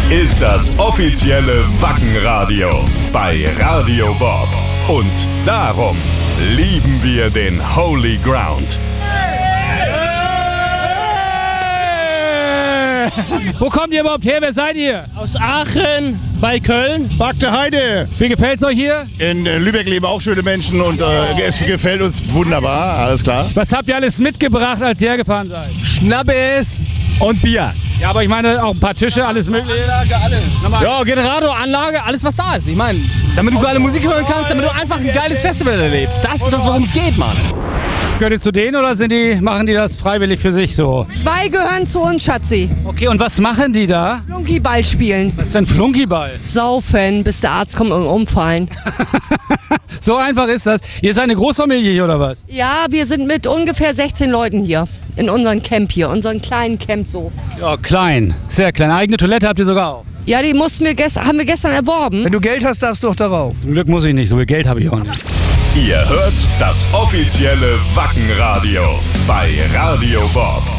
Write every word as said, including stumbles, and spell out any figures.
ist das offizielle Wackenradio bei Radio Bob. Und darum lieben wir den Holy Ground. Wo kommt ihr überhaupt her? Wer seid ihr? Aus Aachen, bei Köln. Bagde Heide. Wie gefällt's euch hier? In äh, Lübeck leben auch schöne Menschen und äh, es gefällt uns wunderbar, alles klar. Was habt ihr alles mitgebracht, als ihr hergefahren seid? Schnappes und Bier. Ja, aber ich meine auch ein paar Tische, alles mögliche. Alles. Nochmal. Ja, Generator, Anlage, alles was da ist. Ich meine, damit du geile Musik hören kannst, damit du einfach ein geiles Festival erlebst. Das ist das, worum es geht, Mann. Gehört ihr zu denen oder sind die, machen die das freiwillig für sich so? Zwei gehören zu uns, Schatzi. Okay, und was machen die da? Flunkyball spielen. Was ist denn Flunkyball? Saufen, bis der Arzt kommt und umfallen. So einfach ist das. Ihr seid eine Großfamilie hier oder was? Ja, wir sind mit ungefähr sechzehn Leuten hier. In unserem Camp hier, unseren kleinen Camp so. Ja, klein, sehr klein. Eigene Toilette habt ihr sogar auch. Ja, die mussten wir gest- haben wir gestern erworben. Wenn du Geld hast, darfst du auch darauf. Zum Glück muss ich nicht, so viel Geld habe ich auch nicht. Ihr hört das offizielle Wackenradio bei Radio Bob.